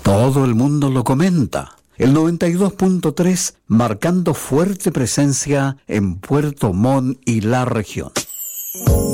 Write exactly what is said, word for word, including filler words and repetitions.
Todo el mundo lo comenta. El noventa y dos punto tres marcando fuerte presencia en Puerto Montt y la región.